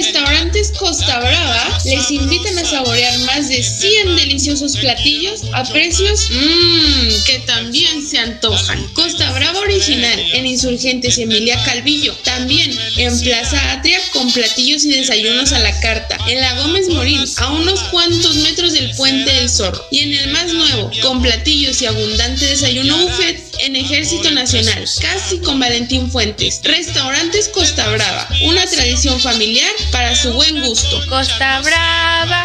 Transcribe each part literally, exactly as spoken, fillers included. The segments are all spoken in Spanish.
Restaurantes Costa Brava les invitan a saborear más de cien deliciosos platillos a precios mmm, que también se antojan. Costa Brava original en Insurgentes Emilia Calvillo, también en Plaza Atria con platillos y desayunos a la carta, en la Gómez Morín a unos cuantos metros del Puente del Zorro, y en el más nuevo con platillos y abundante desayuno buffet en Ejército Nacional, casi con Valentín Fuentes. Restaurantes Costa Brava, una tradición familiar para su buen gusto. Costa Brava.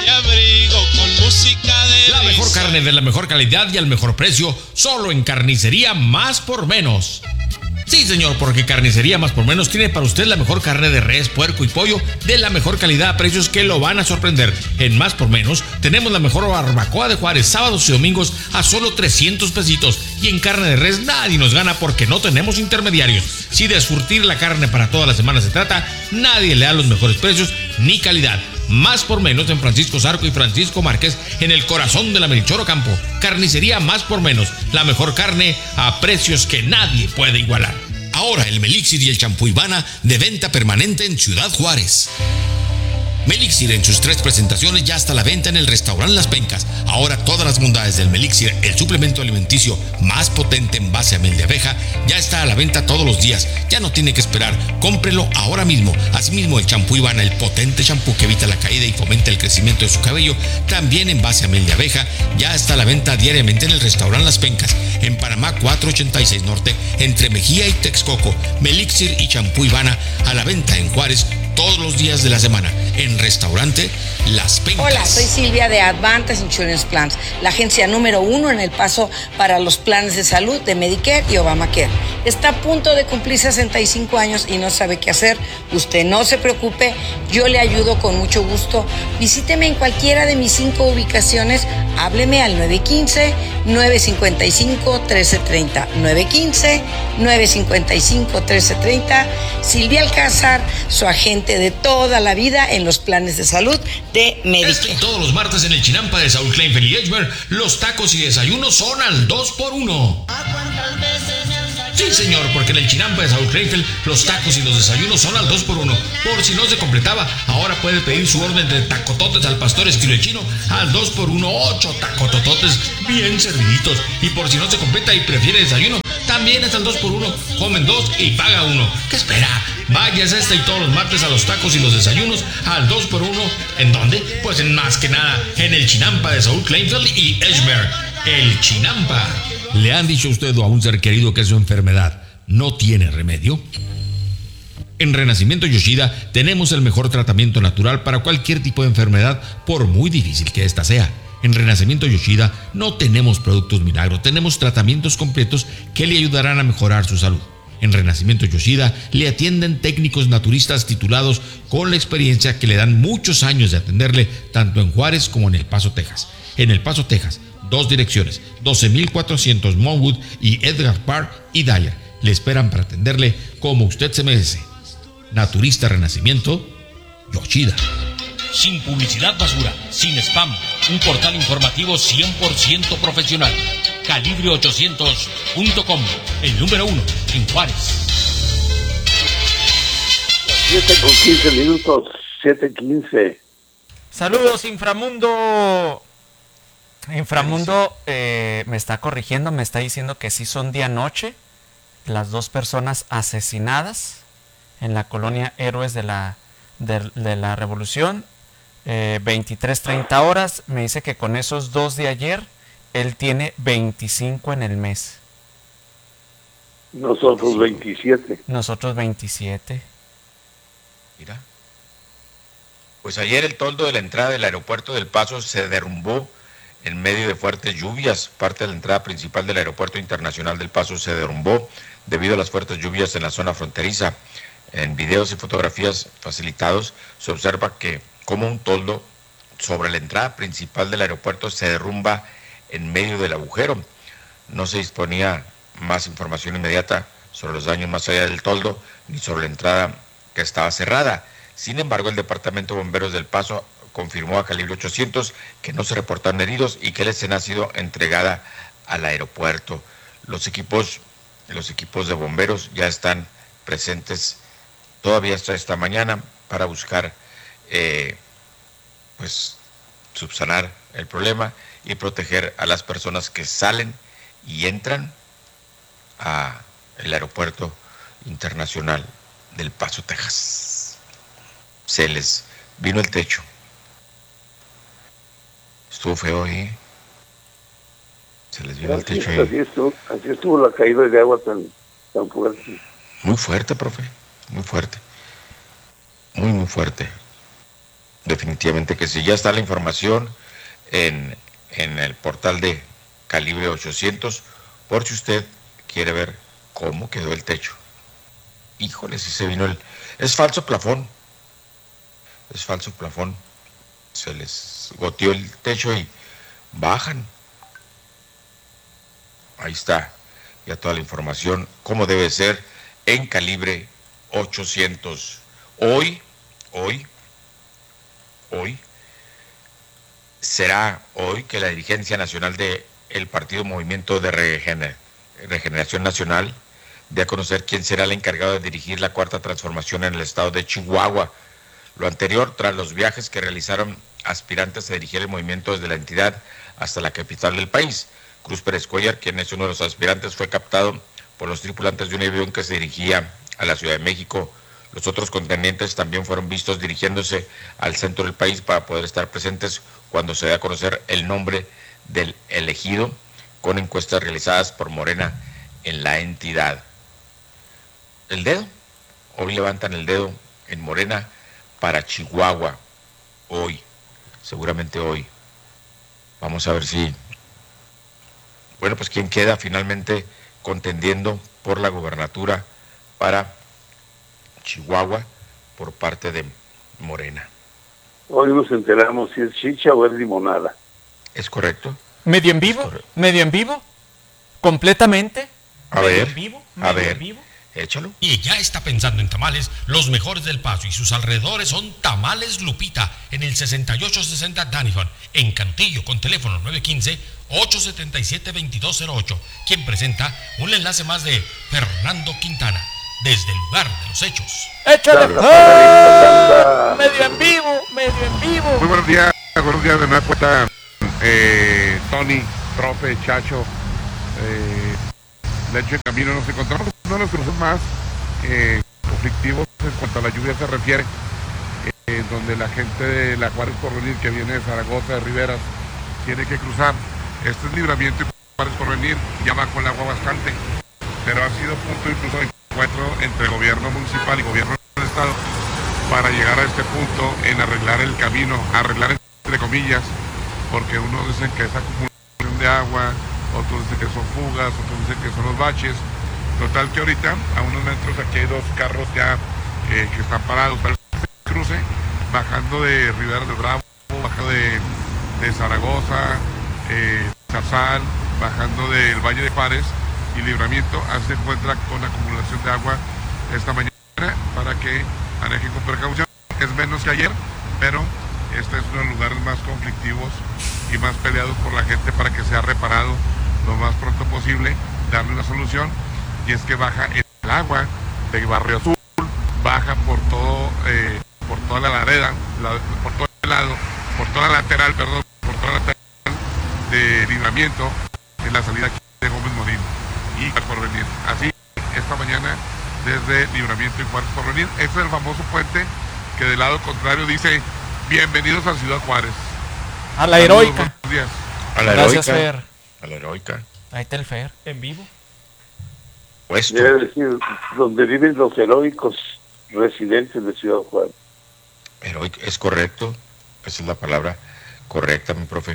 La mejor carne de la mejor calidad y al mejor precio, solo en Carnicería Más por Menos. Sí, señor, porque Carnicería Más por Menos tiene para usted la mejor carne de res, puerco y pollo de la mejor calidad a precios que lo van a sorprender. En Más por Menos tenemos la mejor barbacoa de Juárez, sábados y domingos a solo trescientos pesitos. Y en carne de res nadie nos gana porque no tenemos intermediarios. Si de surtir la carne para toda la semana se trata, nadie le da los mejores precios ni calidad. Más por Menos en Francisco Zarco y Francisco Márquez, en el corazón de la Melchor Ocampo. Carnicería Más por Menos, la mejor carne a precios que nadie puede igualar. Ahora el Melixir y el champú Ivana de venta permanente en Ciudad Juárez. Melixir en sus tres presentaciones ya está a la venta en el restaurante Las Pencas. Ahora todas las bondades del Melixir, el suplemento alimenticio más potente en base a miel de abeja, ya está a la venta todos los días. Ya no tiene que esperar, cómprelo ahora mismo. Asimismo el champú Ivana, el potente champú que evita la caída y fomenta el crecimiento de su cabello, también en base a miel de abeja, ya está a la venta diariamente en el restaurante Las Pencas, en Panamá cuatrocientos ochenta y seis Norte, entre Mejía y Texcoco. Melixir y champú Ivana a la venta en Juárez todos los días de la semana en restaurante Las Pencas. Hola, soy Silvia de Advantage Insurance Plans, la agencia número uno en El Paso para los planes de salud de Medicare y Obamacare. Está a punto de cumplir sesenta y cinco años y no sabe qué hacer. Usted no se preocupe, yo le ayudo con mucho gusto. Visíteme en cualquiera de mis cinco ubicaciones. Hábleme al nueve uno cinco, nueve cinco cinco, uno tres tres cero. nueve uno cinco, nueve cinco cinco, uno tres tres cero. Silvia Alcázar, su agente de toda la vida en los planes de salud de Medicare. Este y todos los martes en el Chinampa de Saúl Kleinfeld y Edgemer, los tacos y desayunos son al dos por uno. Sí, señor, porque en el Chinampa de Saúl Kleinfeld los tacos y los desayunos son al dos por uno. Por si no se completaba, ahora puede pedir su orden de tacototes al pastor estilo chino al dos por uno, ocho tacotototes bien serviditos. Y por si no se completa y prefiere desayuno, también es al dos por uno. Comen dos y paga uno. ¿Qué espera? Váyase este y todos los martes a los tacos y los desayunos al dos por uno. ¿En dónde? Pues en más que nada en el Chinampa de Saúl Kleinfeld y Edgemer. El Chinampa. ¿Le han dicho a usted o a un ser querido que su enfermedad no tiene remedio? En Renacimiento Yoshida tenemos el mejor tratamiento natural para cualquier tipo de enfermedad, por muy difícil que ésta sea. En Renacimiento Yoshida no tenemos productos milagro, tenemos tratamientos completos que le ayudarán a mejorar su salud. En Renacimiento Yoshida le atienden técnicos naturistas titulados con la experiencia que le dan muchos años de atenderle tanto en Juárez como en El Paso, Texas. En El Paso, Texas, dos direcciones, doce mil cuatrocientos Monwood y Edgar Park y Dyer. Le esperan para atenderle como usted se merece. Naturista Renacimiento Yoshida. Sin publicidad basura, sin spam, un portal informativo cien por ciento profesional. Calibre ochocientos punto com, el número uno en Juárez. siete con quince minutos, siete quince. Saludos, Inframundo. Inframundo eh, me está corrigiendo, me está diciendo que sí son día-noche las dos personas asesinadas en la colonia Héroes de la, de, de la Revolución. Eh, veintitrés treinta horas. Me dice que con esos dos de ayer él tiene veinticinco en el mes. Nosotros veintisiete. Nosotros veintisiete. Mira. Pues ayer el toldo de la entrada del aeropuerto del Paso se derrumbó en medio de fuertes lluvias. Parte de la entrada principal del aeropuerto internacional del Paso se derrumbó debido a las fuertes lluvias en la zona fronteriza. En videos y fotografías facilitados se observa que como un toldo sobre la entrada principal del aeropuerto se derrumba en medio del agujero. No se disponía más información inmediata sobre los daños más allá del toldo ni sobre la entrada que estaba cerrada. Sin embargo, el Departamento de Bomberos del Paso confirmó a Calibre ochocientos que no se reportaron heridos y que la escena ha sido entregada al aeropuerto. Los equipos, los equipos de bomberos ya están presentes todavía hasta esta mañana para buscar eh, pues subsanar el problema y proteger a las personas que salen y entran a el aeropuerto internacional del Paso, Texas. Se les vino el techo. Estuvo feo ahí. Se les vino Así, el techo ahí. así, estuvo, así estuvo la caída de agua tan, tan fuerte. Muy fuerte, profe. Muy fuerte. Muy, muy fuerte. Definitivamente que sí. Ya está la información en, en el portal de Calibre ochocientos, por si usted quiere ver cómo quedó el techo. Híjole, si se vino el... Es falso plafón. Es falso plafón. Se les goteó el techo y bajan. Ahí está ya toda la información, cómo debe ser en Calibre ochocientos. Hoy, hoy, hoy, será hoy que la dirigencia nacional del Partido Movimiento de Regener- Regeneración Nacional dé a conocer quién será el encargado de dirigir la cuarta transformación en el estado de Chihuahua. Lo anterior tras los viajes que realizaron aspirantes a dirigir el movimiento desde la entidad hasta la capital del país. Cruz Pérez Cuellar, quien es uno de los aspirantes, fue captado por los tripulantes de un avión que se dirigía a la Ciudad de México. Los otros contendientes también fueron vistos dirigiéndose al centro del país para poder estar presentes cuando se dé a conocer el nombre del elegido, con encuestas realizadas por Morena en la entidad. El dedo, hoy levantan el dedo en Morena para Chihuahua, hoy, seguramente hoy. Vamos a ver si, bueno, pues quién queda finalmente contendiendo por la gobernatura para Chihuahua por parte de Morena. Hoy nos enteramos si es chicha o es limonada. ¿Es correcto? ¿Medio en vivo? ¿Medio en vivo? ¿Completamente? A ¿Medio ver, en vivo? a ¿Medio ver. en vivo? Échalo. Y ya está pensando en tamales, los mejores del Paso y sus alrededores son Tamales Lupita en el sesenta y ocho sesenta Danifon, en Cantillo, con teléfono nueve uno cinco, ocho siete siete, dos dos cero ocho, quien presenta un enlace más de Fernando Quintana, desde el lugar de los hechos. ¡Échale! ¡Ah! ¡Medio en vivo! ¡Medio en vivo! Muy buenos días, buenos días de nueva cuenta, eh, Tony, profe, Chacho, eh, de hecho en camino nos encontramos uno de los cruces más eh, conflictivos en cuanto a la lluvia se refiere, eh, donde la gente de la Juárez Porvenir que viene de Zaragoza, de Riberas, tiene que cruzar. Este es Libramiento y Juárez Porvenir, ya va con el agua bastante, pero ha sido punto incluso de encuentro entre el gobierno municipal y gobierno del estado para llegar a este punto en arreglar el camino, arreglar entre comillas, porque unos dicen que es acumulación de agua, otros dicen que son fugas, otros dicen que son los baches. Total que ahorita, a unos metros, aquí hay dos carros ya eh, que están parados para el cruce, bajando de Rivera del Bravo, bajando de, de Zaragoza, eh, Zarzal, bajando del Valle de Juárez y Libramiento. Así se encuentra con acumulación de agua esta mañana para que manejen con precaución. Es menos que ayer, pero este es uno de los lugares más conflictivos y más peleados por la gente para que sea reparado lo más pronto posible, darle una solución. Y es que baja el agua de Barrio Azul, baja por todo, eh, por toda la ladera, la, por todo el lado, por toda la lateral, perdón, por toda la lateral de Libramiento, en la salida aquí de Gómez Morín y Juárez Porvenir. Así, esta mañana, desde Libramiento y Juárez Porvenir, este es el famoso puente que del lado contrario dice, bienvenidos a Ciudad Juárez. A la heroica. Buenos días. A la Gracias, heroica. Fer. A la heroica. Ahí está el Fer, en vivo. Puesto. Debe decir, donde viven los heroicos residentes de Ciudad Juárez. Heroico, es correcto. Esa es la palabra correcta, mi profe.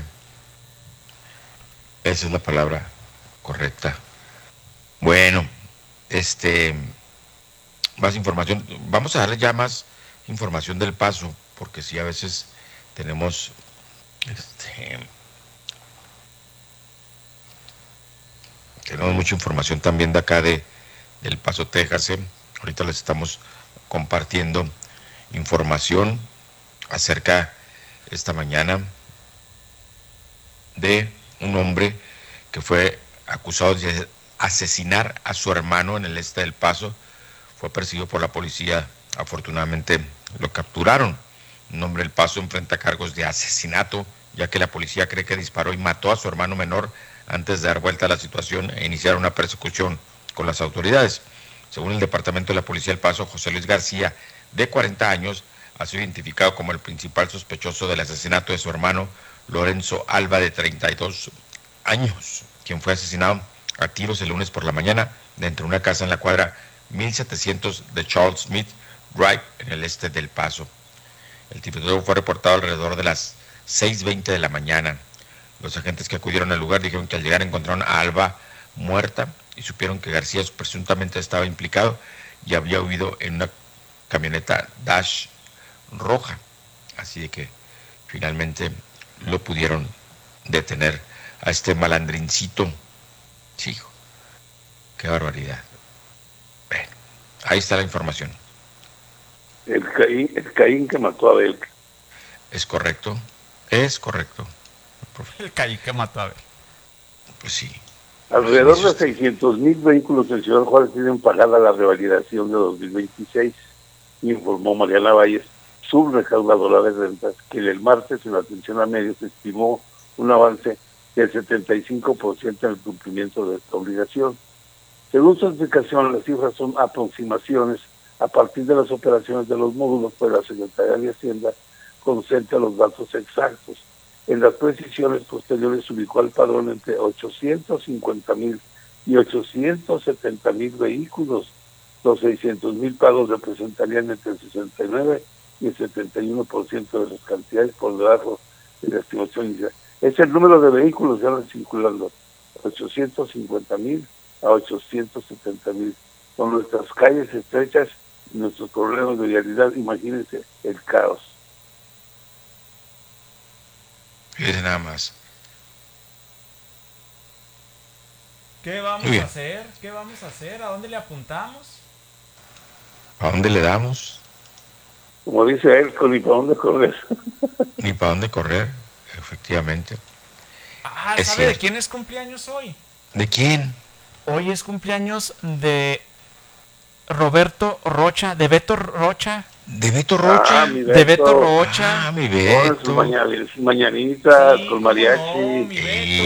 Esa es la palabra correcta. Bueno, este, más información. Vamos a darle ya más información del Paso, porque sí, a veces tenemos, este, tenemos mucha información también de acá de del Paso, Texas. ¿eh? Ahorita les estamos compartiendo información acerca esta mañana de un hombre que fue acusado de asesinar a su hermano en el este del Paso. Fue perseguido por la policía, afortunadamente lo capturaron. Nombre El Paso enfrenta cargos de asesinato, ya que la policía cree que disparó y mató a su hermano menor antes de dar vuelta a la situación e iniciar una persecución con las autoridades. Según el Departamento de la Policía del Paso, José Luis García, de cuarenta años, ha sido identificado como el principal sospechoso del asesinato de su hermano Lorenzo Alba, de treinta y dos años, quien fue asesinado a tiros el lunes por la mañana dentro de una casa en la cuadra mil setecientos de Charles Smith Drive, en el este del Paso. El tiroteo fue reportado alrededor de las seis veinte de la mañana. Los agentes que acudieron al lugar dijeron que al llegar encontraron a Alba muerta y supieron que García presuntamente estaba implicado y había huido en una camioneta Dash roja. Así de que finalmente lo pudieron detener a este malandrincito. Sí, hijo, qué barbaridad. Bueno, ahí está la información. El Caín, el Caín que mató a Abel. Es correcto, es correcto. El Caín que mató a Abel. Pues sí. Alrededor de seiscientos mil vehículos en Ciudad Juárez tienen pagada la revalidación de dos mil veintiséis, informó Mariana Valles, subrecaudadora de rentas, que el martes en la atención a medios estimó un avance del setenta y cinco por ciento en el cumplimiento de esta obligación. Según su explicación, las cifras son aproximaciones a partir de las operaciones de los módulos, pues la Secretaría de Hacienda concentra los datos exactos. En las precisiones posteriores se ubicó al padrón entre ochocientos cincuenta mil y ochocientos setenta mil vehículos. Los seiscientos mil pagos representarían entre el sesenta y nueve y el setenta y uno por ciento de las cantidades por debajo de la estimación inicial. Es el número de vehículos que andan circulando, ochocientos cincuenta mil a ochocientos setenta mil. Con nuestras calles estrechas y nuestros problemas de vialidad, imagínense el caos. Fíjense nada más. ¿Qué vamos a hacer? ¿Qué vamos a hacer? ¿A dónde le apuntamos? ¿A dónde le damos? Como dice él, ni para dónde correr. Ni para dónde correr, efectivamente. Ah, Es ¿sabe de cierto. quién es cumpleaños hoy? ¿De quién? Hoy es cumpleaños de Roberto Rocha, de Beto Rocha. ¿De Beto Rocha? Ah, mi De Beto Rocha. Ah, mi Con sus Beto. maña- sus mañanitas, Sí, con cómo mariachi. no, mi Beto,